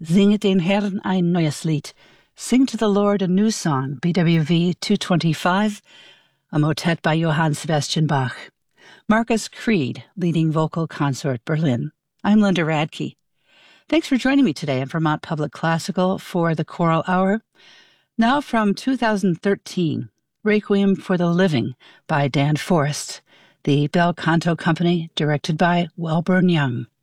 Singet den Herrn ein neues Lied. Sing to the Lord a new song, BWV 225, a motet by Johann Sebastian Bach. Marcus Creed, leading vocal consort, Berlin. I'm Linda Radke. Thanks for joining me today at Vermont Public Classical for the Choral Hour. Now from 2013, Requiem for the Living by Dan Forrest, the Bel Canto Company, directed by Welburn Young.